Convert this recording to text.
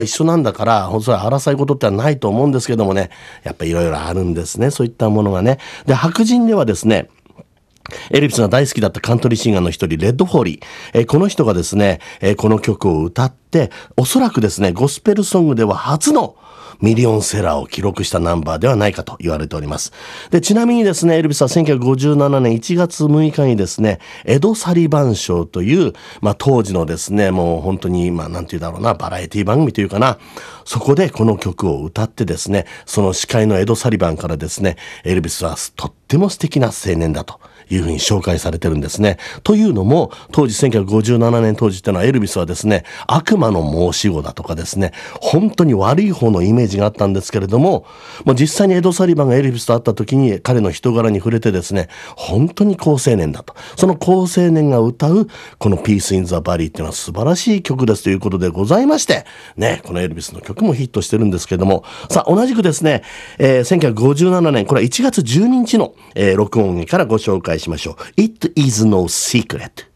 一緒なんだから、本当は争い事ってはないと思うんですけどもね、やっぱりいろいろあるんですね、そういったものがね。で、白人ではですね、エルビスが大好きだったカントリーシンガーの一人、レッドフォーリー。この人がですね、この曲を歌って、おそらくですね、ゴスペルソングでは初のミリオンセラーを記録したナンバーではないかと言われております。で、ちなみにですね、エルビスは1957年1月6日にですね、エド・サリバン賞という、当時のですね、もう本当に、なんて言うだろうな、バラエティ番組というかな、そこでこの曲を歌ってですね、その司会のエド・サリバンからですね、エルビスはとっても素敵な青年だというふうに紹介されてるんですね。というのも、当時1957年当時ってのはエルビスはですね、悪魔の申し子だとかですね、本当に悪い方のイメージがあったんですけれども、実際にエド・サリバンがエルビスと会った時に彼の人柄に触れてですね、本当に好青年だと。その好青年が歌うこのピース・イン・ザ・バリーっていうのは素晴らしい曲ですということでございまして、ね、このエルビスの曲もヒットしてるんですけれども、さあ同じくですね、1957年、これは1月12日の、録音からご紹介しましょう。It is no secret。